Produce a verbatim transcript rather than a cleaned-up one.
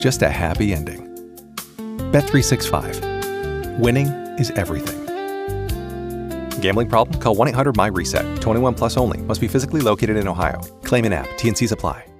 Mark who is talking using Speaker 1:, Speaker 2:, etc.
Speaker 1: just a happy ending. Bet three sixty-five. Winning is everything. Gambling problem? Call one eight hundred my reset. twenty-one plus only. Must be physically located in Ohio. Claim in app. T N Cs apply.